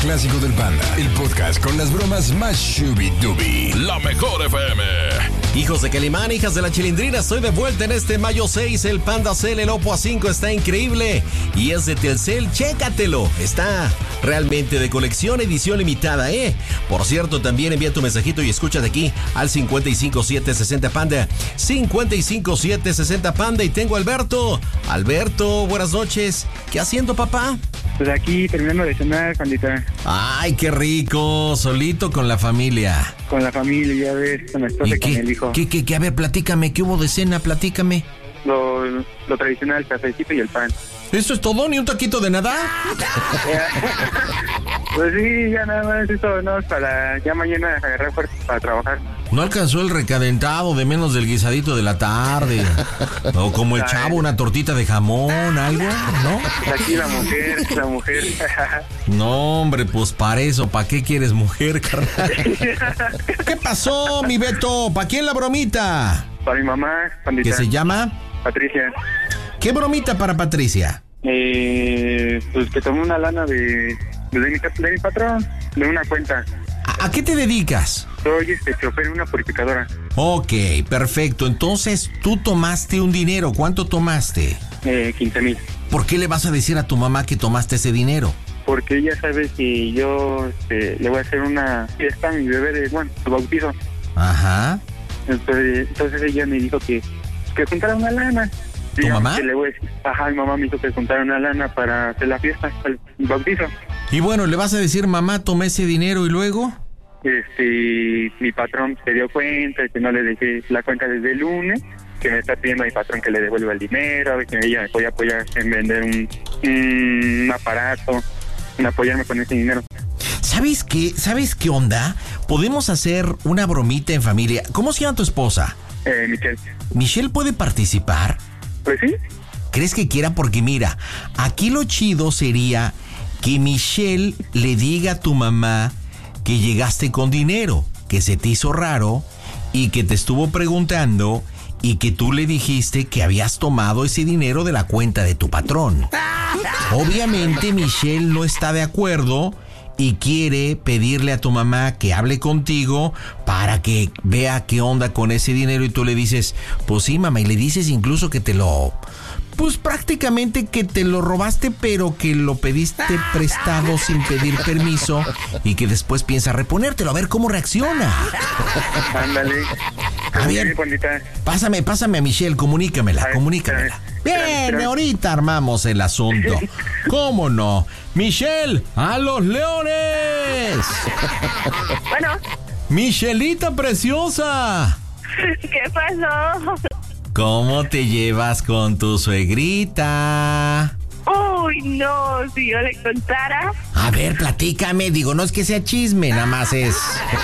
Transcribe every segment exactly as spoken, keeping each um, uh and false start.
clásico del Panda, el podcast con las bromas más shubi-dubi. La mejor F M. Hijos de Calimán, hijas de la Chilindrina, estoy de vuelta en este mayo seis. El Panda Cell, el Oppo A cinco está increíble y es de Telcel, chécatelo. Está realmente de colección, edición limitada, ¿eh? Por cierto, también envía tu mensajito y escúchate aquí al cincuenta y cinco siete sesenta Panda. cincuenta y cinco siete sesenta Panda y tengo a Alberto. Alberto, buenas noches. ¿Qué haciendo, papá? Pues aquí terminando de cenar, Pandita. Ay, qué rico, solito con la familia. Con la familia, ya ves, con la esposa y con el hijo. ¿Qué, qué, qué? A ver, platícame, ¿qué hubo de cena? Platícame. Lo, lo tradicional, el cafecito y el pan. ¿Eso es todo? ¿Ni un taquito de nada? Pues sí, ya nada más eso, ¿no? Para ya mañana agarrar fuerzas para trabajar. ¿No alcanzó el recadentado de menos del guisadito de la tarde? O como el chavo, una tortita de jamón, algo, ¿no? Aquí la mujer, la mujer. No, hombre, pues para eso, ¿para qué quieres mujer, carnal? ¿Qué pasó, mi Beto? ¿Para quién la bromita? Para mi mamá, Pandita. ¿Qué se llama? Patricia. ¿Qué bromita para Patricia? Eh, pues que tomé una lana de, de, mi, de mi patrón, de una cuenta. ¿A, a qué te dedicas? Soy este chofer en una purificadora. Ok, perfecto. Entonces, tú tomaste un dinero. ¿Cuánto tomaste? Eh, quince mil. ¿Por qué le vas a decir a tu mamá que tomaste ese dinero? Porque ella sabe que yo este, le voy a hacer una fiesta a mi bebé de, bueno, su bautizo. Ajá. Entonces, entonces ella me dijo que, que juntara una lana. ¿Tu Digamos, mamá? Que le voy a decir, ajá, mi mamá me dijo que juntara una lana para hacer la fiesta, el bautizo. Y bueno, ¿le vas a decir, mamá, tomé ese dinero y luego? Este, mi patrón se dio cuenta que no le dejé la cuenta desde el lunes, que me está pidiendo a mi patrón que le devuelva el dinero, a ver que ella me puede apoyar en vender un, un aparato, en apoyarme con ese dinero. ¿Sabes qué? ¿Sabes qué onda? Podemos hacer una bromita en familia. ¿Cómo se llama tu esposa? Eh, Michelle. ¿Michelle puede participar? Pues sí. ¿Crees que quiera? Porque mira, aquí lo chido sería que Michelle le diga a tu mamá que llegaste con dinero, que se te hizo raro y que te estuvo preguntando y que tú le dijiste que habías tomado ese dinero de la cuenta de tu patrón. Obviamente Michelle no está de acuerdo y quiere pedirle a tu mamá que hable contigo para que vea qué onda con ese dinero y tú le dices, pues sí, mamá, y le dices incluso que te lo... Pues prácticamente que te lo robaste, pero que lo pediste prestado sin pedir permiso y que después piensa reponértelo, a ver cómo reacciona. Ándale. A ver, pásame, pásame a Michelle, comunícamela, comunícamela. Bien, ahorita armamos el asunto. ¿Cómo no? Michelle, ¡a los leones! Bueno. Michelita preciosa. ¿Qué pasó? ¿Cómo te llevas con tu suegrita? Uy, no, si yo le contara. A ver, platícame, digo, no es que sea chisme, nada más es...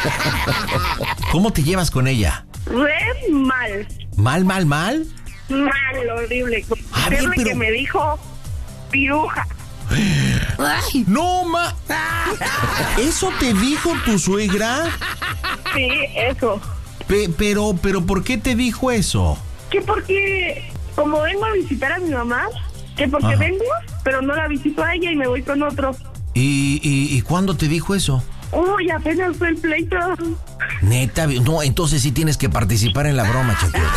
¿Cómo te llevas con ella? Re mal. ¿Mal, mal, mal? Mal, horrible. A ver, pero... que me dijo piruja. Ay, no, ma... ¿Eso te dijo tu suegra? Sí, eso. Pe- pero, pero, ¿por qué te dijo eso? Que porque, como vengo a visitar a mi mamá, que porque Ajá. vengo, pero no la visito a ella y me voy con otro. ¿Y, y, y cuándo te dijo eso? Uy, apenas fue el pleito. Neta, no, entonces sí tienes que participar en la broma, Shakira.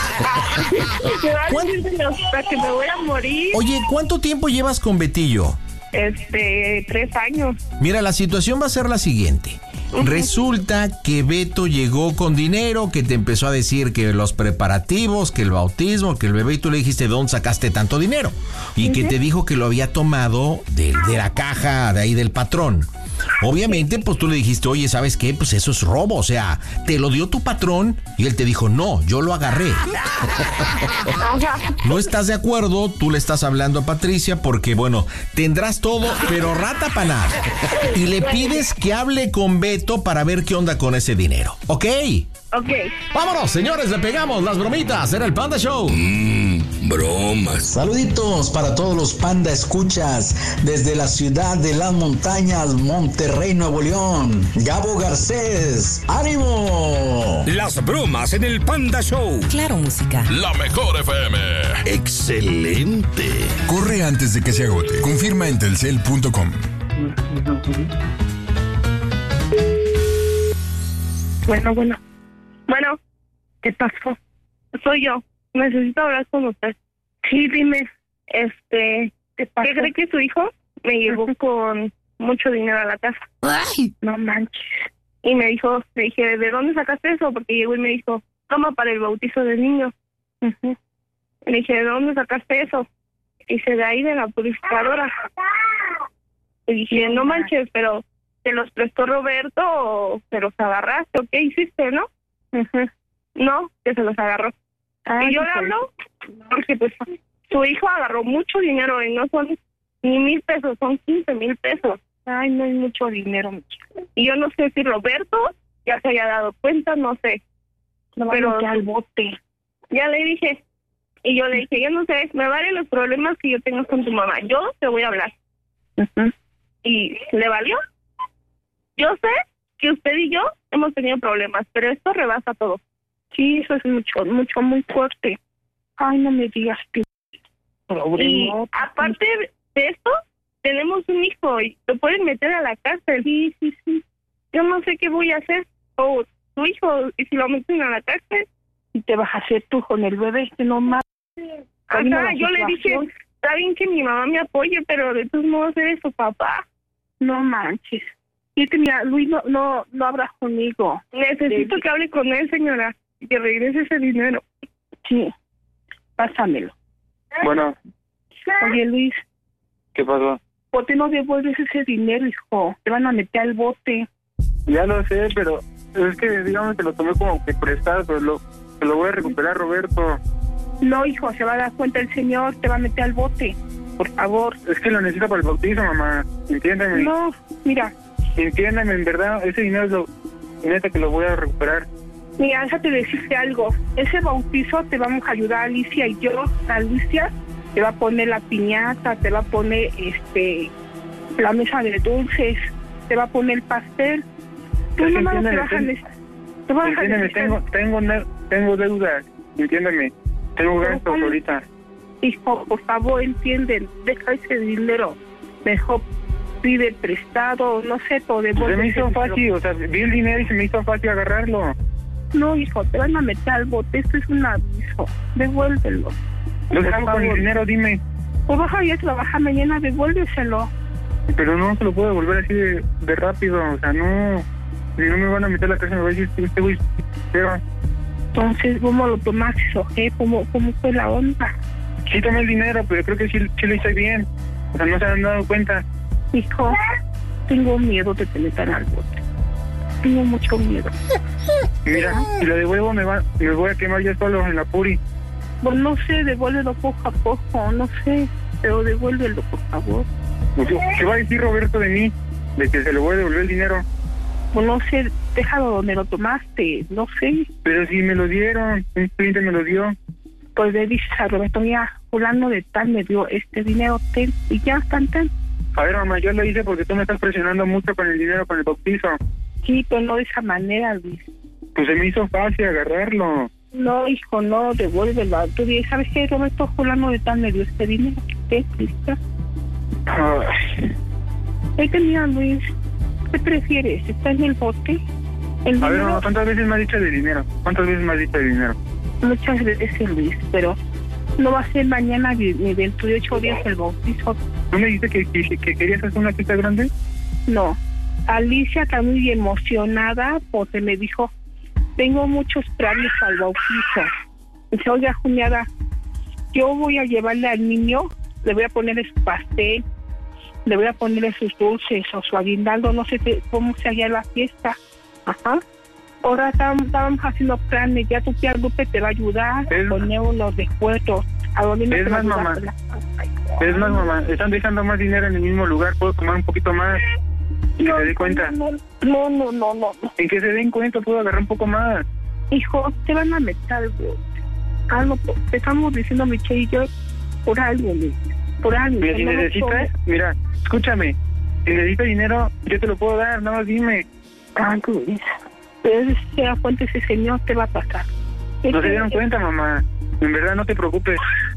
Hasta que me voy a morir. Oye, ¿cuánto tiempo llevas con Betillo? Este, tres años. Mira, la situación va a ser la siguiente. Uh-huh. Resulta que Beto llegó con dinero, que te empezó a decir que los preparativos, que el bautismo, que el bebé, y tú le dijiste, ¿de dónde sacaste tanto dinero? Y uh-huh. que te dijo que lo había tomado de, de la caja de ahí del patrón. Obviamente, pues tú le dijiste, oye, ¿sabes qué? Pues eso es robo, o sea, te lo dio tu patrón y él te dijo, no, yo lo agarré. No estás de acuerdo, tú le estás hablando a Patricia porque, bueno, tendrás todo, pero rata para nada. Y le pides que hable con Beto para ver qué onda con ese dinero, ¿ok? Ok. Vámonos, señores, le pegamos las bromitas. Era el Panda Show. Mmm, bromas. Saluditos para todos los Panda escuchas desde la ciudad de las montañas, Monterrey, Nuevo León. Gabo Garcés, ¡ánimo! Las bromas en el Panda Show. Claro, música. La mejor F M. Excelente. Corre antes de que se agote. Confirma en telcel punto com. Bueno, bueno. Bueno, ¿qué pasó? Soy yo. Necesito hablar con usted. Sí, dime. Este, ¿qué pasó? ¿Qué cree que su hijo me llevó uh-huh. con mucho dinero a la casa? Ay, no manches. Y me dijo, le dije, ¿de dónde sacaste eso? Porque llegó y me dijo, toma para el bautizo del niño. Uh-huh. Le dije, ¿de dónde sacaste eso? Y dice, de ahí de la purificadora. Y dije, no manches, pero ¿te los prestó Roberto o se los agarraste o qué hiciste, no? Uh-huh. No, que se los agarró. Ay, y yo le hablo porque pues su hijo agarró mucho dinero y no son ni mil pesos, son quince mil pesos. Ay, no hay mucho dinero. Y yo no sé si Roberto ya se haya dado cuenta, no sé. No, pero ya al bote. Ya le dije. Y yo le dije, yo no sé, me valen los problemas que yo tengo con tu mamá. Yo te voy a hablar. Uh-huh. ¿Y le valió? Yo sé que usted y yo hemos tenido problemas, pero esto rebasa todo. Sí, eso es mucho, mucho, muy fuerte. Ay, no me digas que... Y aparte de esto, tenemos un hijo y lo pueden meter a la cárcel. Sí, sí, sí. Yo no sé qué voy a hacer. O tu hijo, y si lo meten a la cárcel... ¿Y te vas a hacer tú con el bebé? Que no más. Ajá, yo le dije, está bien que mi mamá me apoye, pero de todos modos eres su papá. No manches. Y que mira, Luis no, no, no hablas conmigo. Necesito de... que hable con él, señora, y que regrese ese dinero. Sí, pásamelo. Bueno. Oye, Luis. ¿Qué pasó? ¿Por qué no devuelves ese dinero, hijo? Te van a meter al bote. Ya lo sé, pero es que, digamos, te lo tomé como que prestado, pero lo, te lo voy a recuperar, Roberto. No, hijo, se va a dar cuenta el señor, te va a meter al bote. Por favor. Es que lo necesito para el bautizo, mamá. Entiéndeme. No, mira. Entiéndeme, en verdad, ese dinero es lo neta que lo voy a recuperar. Mira, déjate decirte algo. Ese bautizo te vamos a ayudar, Alicia y yo. Alicia te va a poner la piñata, te va a poner este la mesa de dulces, te va a poner el pastel. Tú no me vas a necesitar. Entiéndeme, tengo, tengo, tengo deudas, entiéndeme. Tengo gastos ahorita. Hijo, por favor, entienden, deja ese dinero. Mejor pide prestado, no sé, todo de Se me hizo fácil, o sea, vi el dinero y se me hizo fácil agarrarlo. No, hijo, te van a meter al bote, esto es un aviso. Devuélvelo. ¿Lo hago con el dinero? Dime. Pues vas a ir a trabajar mañana, devuélveselo. Pero no se lo puedo devolver así de, de rápido, o sea, no. Si no me van a meter a la casa, me va a decir, este güey, pero... Entonces, ¿cómo lo tomaste, eh? ¿Cómo, ¿Cómo fue la onda? Sí tomé el dinero, pero creo que sí, sí lo hice bien. O sea, no se han dado cuenta. Hijo, tengo miedo de que me metan al bote. Tengo mucho miedo. Mira, si lo devuelvo me va, me voy a quemar yo solo en la puri. Pues no sé, devuélvelo poco a poco, no sé, pero devuélvelo, por favor. ¿Qué va a decir Roberto de mí? De que se le voy a devolver el dinero. Pues no sé, déjalo donde lo tomaste, no sé. Pero si me lo dieron, un cliente me lo dio. Pues le dices a Roberto, mira, fulano de tal me dio este dinero, ten, y ya, tan, tan. A ver, mamá, yo lo hice porque tú me estás presionando mucho con el dinero, con el bautizo. Sí, pero no de esa manera, Luis. Pues se me hizo fácil agarrarlo. No, hijo, no, devuélvelo. Tú dices, ¿sabes qué? Roberto fulano de tal me dio este dinero. ¿Qué? ¿Listo? Ay. Este, mira, Luis, ¿qué prefieres? ¿Está en el bote? ¿El a dinero? ver, mamá, ¿cuántas veces me has dicho de dinero? ¿Cuántas veces me has dicho de dinero? Muchas veces, Luis, pero no va a ser mañana ni dentro de ocho días el bautizo. ¿No me dijiste que, que, que querías hacer una fiesta grande? No. Alicia está muy emocionada porque me dijo, tengo muchos planes al bautizo. Dice, oiga, cuñada, yo voy a llevarle al niño, le voy a poner su pastel, le voy a poner sus dulces o su aguinaldo, no sé qué, cómo se halla la fiesta. Ajá. Ahora estábamos haciendo planes, ya tu tía Lupe te va a ayudar, es, a poner unos descuentos. A donde no es más, mamá. La... Ay, es más, mamá. Están dejando más dinero en el mismo lugar, puedo tomar un poquito más. Y no, que se dé cuenta. No, no, no, no, no. En que se den cuenta puedo agarrar un poco más. Hijo, te van a meter algo. Algo, te estamos diciendo Michelle y yo, por algo, por algo. Mira, si necesitas, mira, escúchame. Si necesitas dinero, yo te lo puedo dar, nada más dime. Ah, Luis. Pero si se da cuenta ese señor, te va a pasar. No se dieron cuenta, mamá. En verdad, no te preocupes.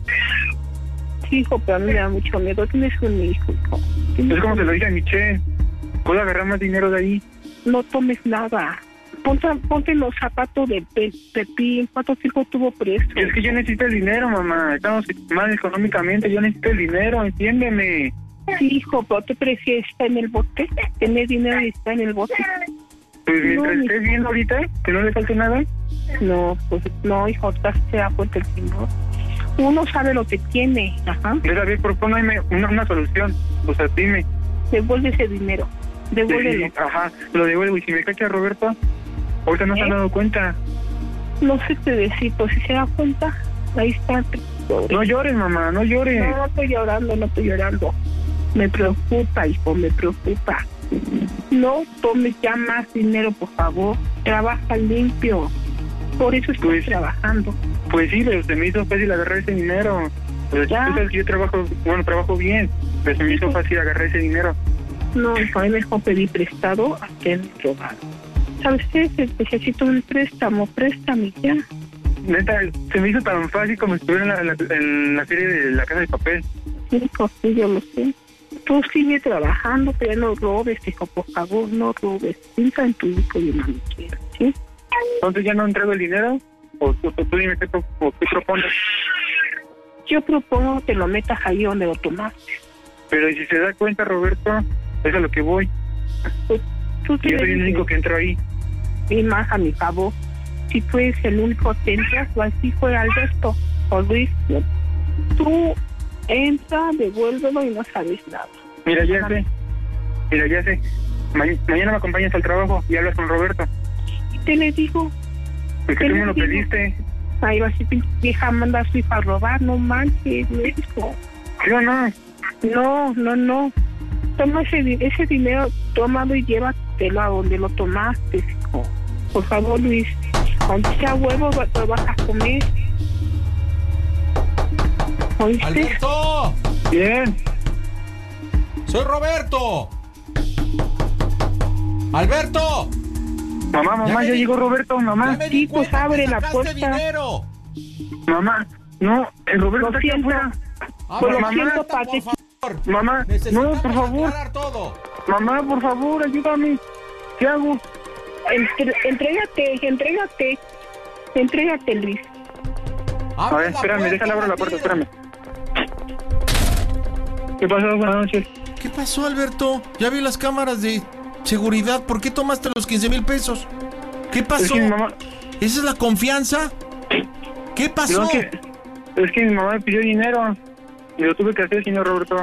Sí, hijo, pero a mí me da mucho miedo. Tienes un hijo, hijo. Es como se lo dije a Michelle. Puedo agarrar más dinero de ahí. No tomes nada. Ponte, ponte los zapatos de Pe- Pepín. ¿Cuánto tiempo tuvo preso? Es que yo necesito el dinero, mamá. Estamos mal económicamente. Yo necesito el dinero, entiéndeme. Sí, hijo, pero ¿te prefieres estar en el bote? Tener dinero y estar en el bote. Pues mientras No, estés viendo ahorita, que no le falte nada. No, pues no, hijo, ahorita se da cuenta el señor. Uno sabe lo que tiene, ajá. Mira, David, propóngame una, una solución. O sea, dime. Devuelve ese dinero, devuélvelo. Sí, ajá, lo devuelvo. Y si me cacha Roberto, ahorita no se han ¿Eh? dado cuenta. No sé qué decir, pues si se da cuenta, ahí está. No llores, mamá, no llores. No, no estoy llorando, no estoy llorando. Me preocupa, hijo, me preocupa. No tomes ya más dinero, por favor. Trabaja limpio. Por eso estoy Pues- trabajando. Pues sí, pero se me hizo fácil agarrar ese dinero. Pues Ya. tú sabes que yo trabajo, bueno, trabajo bien, pero se me hizo fácil agarrar ese dinero. No, hijo, a mí mejor pedir prestado a que me robado. ¿Sabes qué? Necesito un préstamo, préstame ya. Neta, se me hizo tan fácil como si estuviera en la, en la, en la serie de La Casa de Papel. Sí, hijo, sí, yo lo sé. Tú sigue trabajando, pero ya no robes, hijo, por favor, no robes. Piensa en tu hijo y mami quiera, ¿sí? Entonces ya no entrego el dinero. O tú, tú, tú dime qué, pro- o qué propones. Yo propongo que lo metas ahí donde lo tomaste. Pero si se da cuenta, Roberto, es a lo que voy. Tú, tú Yo soy el tienes único que entró ahí. y más a mi favor. Si tú eres el único que entras, o así fue Alberto o Luis. Tú entra, devuélvelo y no sabes nada. Mira, ya sé. Mira, ya sé. Ma- mañana me acompañas al trabajo y hablas con Roberto. ¿Y te le digo? Porque ¿Qué tú le me lo digo? pediste. Ahí va a ser vieja, manda a su hija a robar, no manches, me dijo. ¿Sí o no? No, no, no. Toma ese, di- ese dinero, tómalo y llévatelo a donde lo tomaste, hijo. Por favor, Luis, aunque sea huevo, va- lo vas a comer. ¿Oíste? ¡Alberto! Bien. ¡Soy Roberto! ¡Alberto! Mamá, mamá, Ya ya, me di- llegó Roberto, Ya mamá. me di Sí, pues cuenta que abre la sacaste puerta. dinero. Mamá, no, el Roberto Lo está aquí siento. afuera. Abre lo la siento, puerta, Pati. por favor. Mamá, Necesitamos no, por favor. aclarar todo. Mamá, por favor, ayúdame. ¿Qué hago? Entre- entrégate, entrégate. Entrégate, Luis. A Abre ver, la espérame, puerta, déjale abrir la puerta, Martín. espérame. ¿Qué pasó? Buenas noches. ¿Qué pasó, Alberto? Ya vi las cámaras de seguridad. ¿Por qué tomaste los quince mil pesos? ¿Qué Es pasó? que mi mamá... ¿Esa es la confianza? ¿Qué pasó? No, es, que, es que mi mamá me pidió dinero. Y lo tuve que hacer, señor Roberto.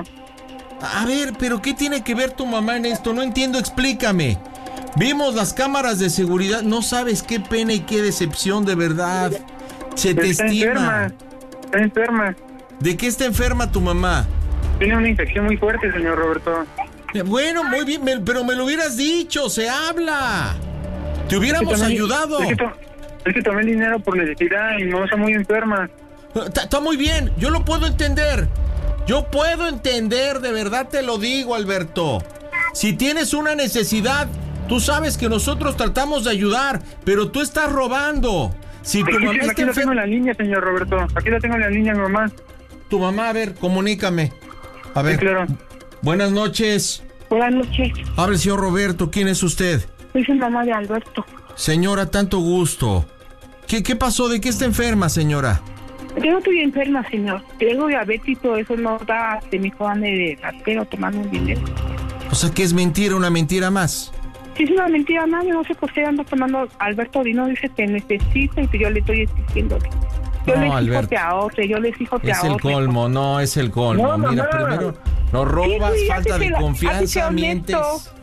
A ver, pero ¿qué tiene que ver tu mamá en esto? No entiendo, explícame. Vimos las cámaras de seguridad. No sabes qué pena y qué decepción, de verdad. Se te Está estima. enferma. Está enferma. ¿De qué está enferma tu mamá? Tiene una infección muy fuerte, señor Roberto. Eh, Bueno, muy bien, me- pero me lo hubieras dicho, se habla. Te hubiéramos Es que también- ayudado. Es que, to- es que tomé el dinero por necesidad y mi mamá está muy enferma. Está está muy bien, yo lo puedo entender. Yo puedo entender, de verdad te lo digo, Alberto. Si tienes una necesidad, tú sabes que nosotros tratamos de ayudar, pero tú estás robando. Si tu Aquí, mamá aquí está la tengo en enferma... la línea, señor Roberto. Aquí la tengo en la línea, mi mamá. Tu mamá, a ver, comunícame. A ver. Sí, claro. Buenas noches. Buenas noches. Habla el señor Roberto, ¿quién es usted? Soy su mamá de Alberto. Señora, tanto gusto. ¿Qué, qué pasó? ¿De qué está enferma, señora? Yo no estoy enferma, señor. Tengo diabetes y todo eso no da de mi joven de ratero tomando un dinero. O sea, que es mentira, una mentira más. Si es una mentira, más, yo no sé por qué ando tomando. Alberto Dino dice que necesita y que yo le estoy exigiendo. Yo No, le exijo Alberto. que ahorre, yo le exijo que Es el ahorre. colmo, no, es el colmo. No, Mira, mamá. primero nos robas, Sí, sí, falta hazte de la- hazte confianza, honesto. mientes.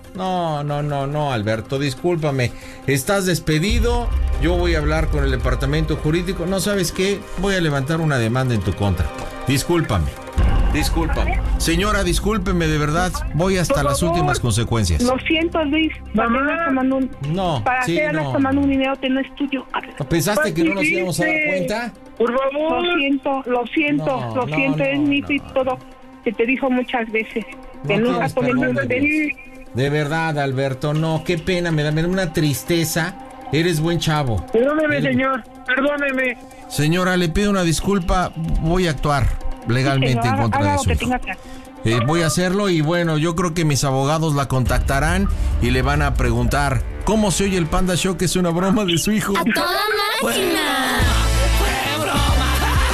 No, no, no, no, Alberto, discúlpame. Estás despedido, yo voy a hablar con el departamento jurídico. No, ¿sabes qué? Voy a levantar una demanda en tu contra. Discúlpame, discúlpame. Señora, discúlpeme, de verdad, voy hasta Por las favor. últimas consecuencias. Lo siento, Luis. ¿Para qué andas tomando un, No, para sí, qué andas no. tomando un dinero que no es tuyo? ¿Pensaste que no nos íbamos a dar cuenta? Por favor. Lo siento, lo siento, No, lo no, siento, no, es mi hijo no. y todo. Que te dijo muchas veces que No nunca tienes tomé perdón un de dinero. De verdad, Alberto, no, qué pena, me da, me da una tristeza. Eres buen chavo. Perdóneme, Eres- señor. Perdóneme. Señora, le pido una disculpa, voy a actuar legalmente Señor, en contra haga de lo su que hijo. tenga que hacer. Eh, voy a hacerlo y bueno, yo creo que mis abogados la contactarán y le van a preguntar cómo se oye el Panda Show, que es una broma de su hijo. ¡A toda máquina!